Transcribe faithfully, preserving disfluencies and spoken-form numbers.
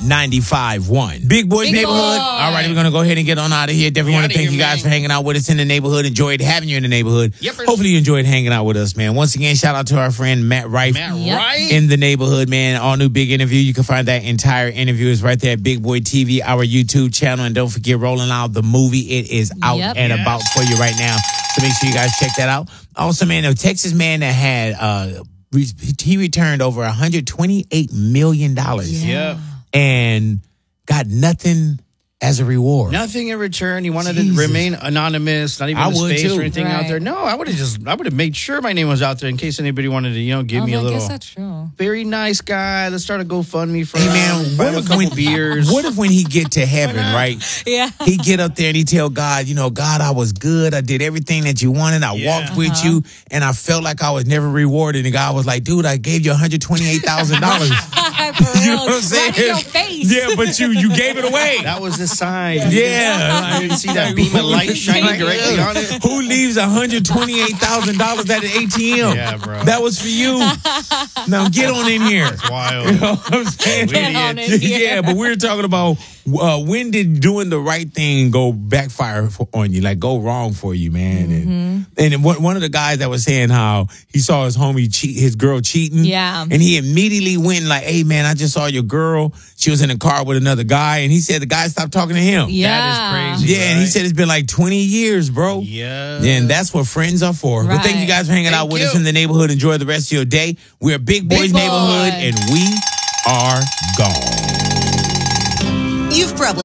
ninety-five point one. Big Boys Big Neighborhood. Boy. All right, we're going to go ahead and get on out of here. Definitely want to thank you guys man. for hanging out with us in the neighborhood. Enjoyed having you in the neighborhood. Yep. Hopefully you enjoyed hanging out with us, man. Once again, shout out to our friend Matt Rife. Matt Yep. Wright. In the neighborhood, man. All new big interview. You can find that entire interview is right there at Big Boy T V, our YouTube channel. And don't forget, Rolling Out the movie. It is out Yep. and Yes. about for you right now. So make sure you guys check that out. Also, man, a Texas man that had uh re- he returned over one hundred twenty-eight million dollars Yep. and got nothing as a reward. Nothing in return. He wanted Jesus. to remain anonymous, not even I his would face too. or anything out Right. there. No, I would have just, I would have made sure my name was out there in case anybody wanted to, you know, give Oh, me a I little. guess that's true. Very nice guy. Let's start a GoFundMe for Hey him. man, Buy what him a if, couple when, beers. what if when he get to heaven, right? Yeah. He get up there and he tell God, you know, God, I was good. I did everything that you wanted. I Yeah. walked with you, and I felt like I was never rewarded. And God was like, dude, I gave you one hundred twenty-eight thousand dollars. For You real. know what I'm saying? Right in your face. Yeah, but you you gave it away. That was the sign. Yeah. I didn't see that beam of light shining directly on it. Who leaves one hundred twenty-eight thousand dollars at an A T M? Yeah, bro. That was for you. Now get on in here. Wild. You know what I'm saying? Get on in here. Yeah, but we're talking about uh, when did doing the right thing go backfire for, on you, like go wrong for you, man. Mm-hmm. And, and then one one of the guys that was saying how he saw his homie cheat, his girl cheating. Yeah. And he immediately went like, hey, man, I just saw your girl. She was in a car with another guy. And he said the guy stopped talking to him. Yeah. That is crazy. Yeah, and he Right. said it's been like twenty years, bro. Yeah. Yeah, and that's what friends are for. But thank you Right. guys for hanging Thank out with you. us in the neighborhood. Enjoy the rest of your day. We're Big Boys Big Boy. Neighborhood, and we are gone. You've probably